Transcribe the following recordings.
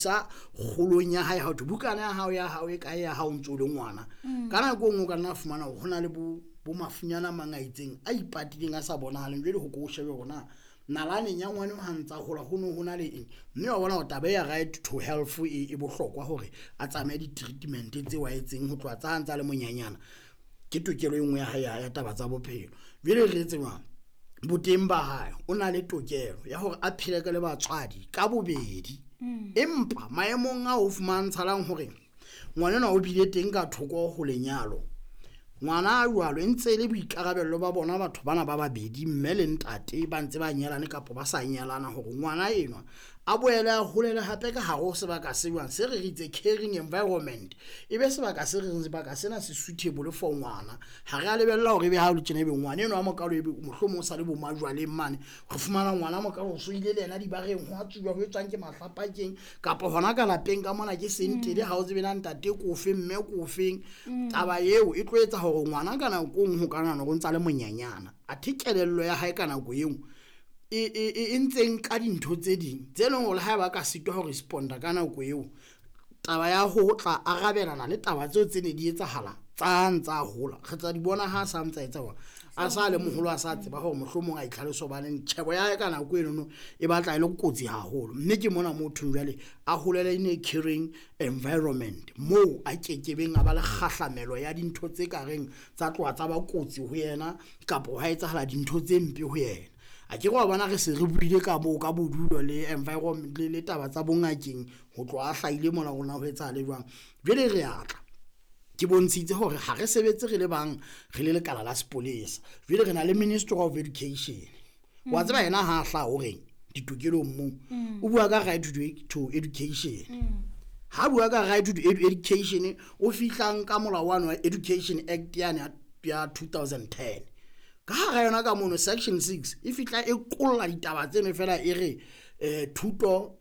sa kgolong ya hae ha o bukana ya hao e kae ya hao ntse o le ngwana kana go ngo kana fumana go na le bo mafunyana mangaitseng a ipatileng a sa bonahaleng jwale go go shebe gona nalane nya ngwane ha ntsa gola go na le eng mme wa bona o tabe ya right to health e bohlokwa hore a tsamaye di treatment tse wa etseng ho tloa tsa ntsa le monyanyana ke tokelo e nngwe ya hae ya taba tsa bophelo jwale re tsengwa boteng ba hae o na le tokelo ya hore a phele ka le batswadi ka bobedi empa maemong a o fumantshalang hore ngwana o bile teng ka thoko go lenyalo ngwana a jwalo ntse le boikarabello ba bona batho bana ba babedi mme le ntate ba ntse ba nyalane kapo ba sa nyalana hore ngwana enwa a boela holele hape ka haro sebaka se jwang se re ritse caring environment ebe sebaka se re sebaka sena se suitable for ngwana ha re a lebella hore be ha o tsene be ngwana enwa mo kalo ebe mohlomo sa le bo majwaleng mane go fumana ngwana mo kalo so ile le ena di bareng ho a tsuwa ho etswang ke mahlapakeng kapo hona ka lapeng ka mona ke sentele ha o tsebe na ntate ko fe mme ko feng taba eo e tloetsa hore ngwana kana go ho kana no go ntsa le monyanyana athikelello ya hae kana go eo e ntseng ka dintho tse ding tse leng hore ha ba ka sitwa ho responda kana go eo taba ya ho tla arabelana le taba tseo tse ne di etsahala tsa ntsa hola re tsa di bona ha sa ntsa etsa wa a sa le moholo a sa tseba hore mohlomong a itlhaloso ba neng tshebo ya kana go eno e batla ile go kotsi haholo mme ke mona motho jwale a holele ine caring environment mo a kekebeng a ba le khahlamelo ya dintho tse ka reng tsa tloa tsa ba kotsi ho yena kapo ha etsahala dintho tse mpe ho yena a ke go bona re se re buile ka bodulo le environment le taba tsa bongakeng ho tloa a hlaile mona rona ho etsa le jwang jwale re atla ke bontshitse hore ha re sebetse re le bang re le lekala la sepolesa jwale re na le Ministry of Education wa tseba yena ha hla hore ditokelo mo o bua ka right to education ha bua ka right to education o fihlang ka molao wa Education Act ya 2010 ka ga yona ka mono section 6 e fitla e qolla ditaba tseno fela e re thuto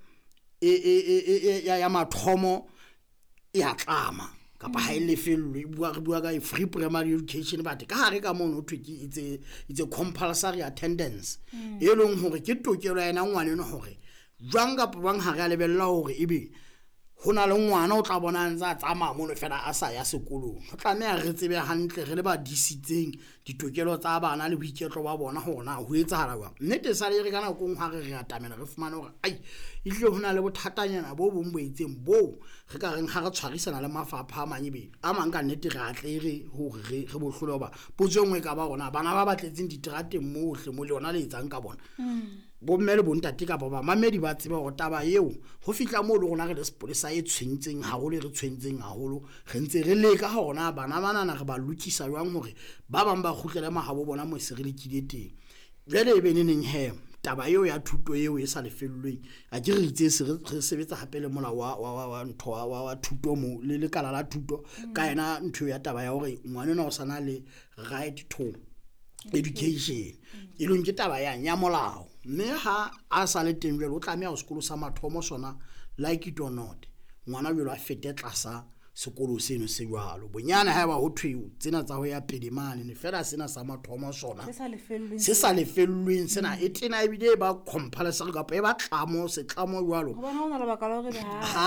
ya mathomo ya tlama kapa ha ile felwe bua ka free primary education but ka hare ka mono thwe it's a compulsory attendance e leng hore ke tokelo ya ena ngwane no hore jwang ka bang ha ga lebella hore ebe hona le ngwana o tla bona ntsa tsamaya mono fela a sa ya sekolong ho tlameha re tsebe hantle re le ba disitseng ditokelo tsa bana le boiketlo ba bona hona ho etsahala jwang nnete sa le re kana go ha re atamela re fumana hore ai ile hona le bothatanyana bo bong bo itseng bo re ka reng ha re tshwarisana le mafapha a manyebe a mang ka nnete re atle re hore re bohlolo ba botsongwe ka ba rona bana ba batletseng diterateng mohle mo le ona le etsang ka bona bo mmele bo ntate ka ba mamedi ba tseba go taba eo ho fitla mo le gona re le sepolesa e tshwentseng haholo re tshwentseng haholo re ntse re leka ha gona bana banana re ba lokisa jwang hore ba bang ba khutlele mahabo bona mo se re lekile teng jwale e beneneng he taba eo ya thuto eo e sa lefellweng a ke re itse se re sebetsa hape le mola wa ntho wa thuto mo le lekala la thuto ka ena ntho ya taba ya hore ngwana ona o sana le right to education e leng ke taba ya nya molao mme ha a sa le teng jwale o tlameha ho sekolo sa mathomo sona like it or not ngwana jwale a fete tlasa sekolo seno se jwalo bonyana ha ba ho thwe tsena tsa ho ya pedimane ne fela sena sa mathomo sona se sa lefellweng sena e tena ebile ba compulsory ka e ba tlamo se tlamo jwalo go bona ona le bakala gore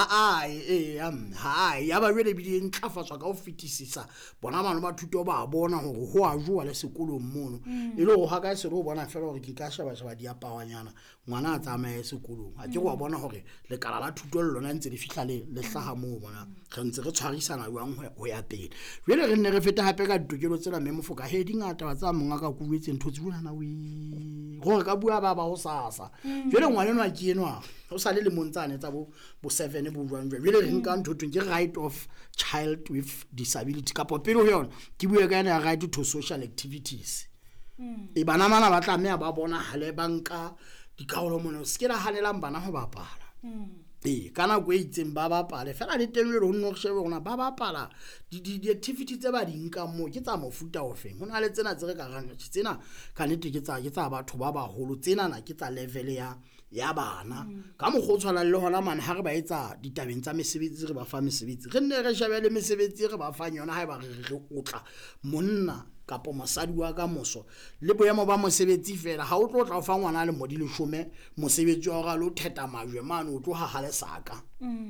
ha ya ba jwale bile ntlafatswa ka ho fitisisa bona bana ba thuto ba bona hore ho a jwa le sekolong mono e le go ha ka se re bona fela hore ke ka shaba di apawanyana ngwana a tsamaye sekolong a ke go bona hore lekala la thuto le lona ntse le fihla le hlaha mo bona re ntse re tshwarisana jwang ho ya pele jwale re nne re feta hape ka ditokelo tsela mme mofoka he dingata ba tsa monga ka kuwetse ntho tsebulana we gore ka bua ba ho sasa jwale ngwana no a ke enwa o sa le montsane tsa bo 7 bo jwang jwale re nka ntho ke right of child with disability ka popelo ho yona ke bua ka ena right to social activities e bana ba tlameha ba bona hale banka dikaolo mona se ke la hanelang bana ho bapala kana go itseng ba bapala fela le teng le ho nno shebe gona ba bapala di activity tse ba di nka mo ke tsa mofuta ofeng hona le tsena tse re ka ranga tsena ka nete ke tsa batho ba baholo tsena na ke tsa level ya bana ka mo go tshwana le hona man ha re ba etsa ditabeng tsa mesebetsi re ba fa mesebetsi re nne re shebele mesebetsi re ba fa yona ha ba re utla monna kapo mosadi wa ka moso le boemo ba mosebetsi fela ha o tlo tla o fa ngwana le modile 10 mosebetsi wa ga lo theta majwe mane o tlo ha le saka